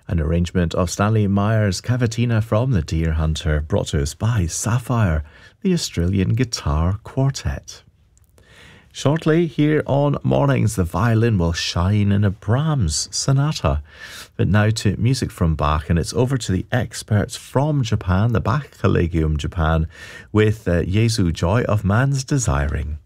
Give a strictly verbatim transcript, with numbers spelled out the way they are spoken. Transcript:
An arrangement of Stanley Meyer's Cavatina from The Deer Hunter, brought to us by Sapphire, the Australian Guitar Quartet. Shortly, here on Mornings, the violin will shine in a Brahms sonata. But now to music from Bach, and it's over to the experts from Japan, the Bach Collegium Japan, with uh, Jesu Joy of Man's Desiring.